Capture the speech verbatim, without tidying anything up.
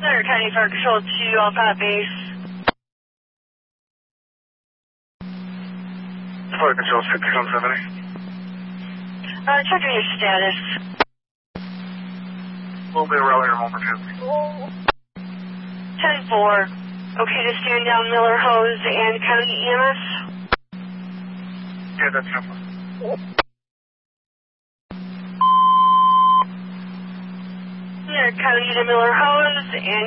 Center County Fire Control to Alpha Base. Fire Control six one seven. Uh, checking your status. We'll be around here in a moment, two. ten four. Okay to stand down Miller Hose and County E M S? Yeah, that's simple. Center County to Miller Hose and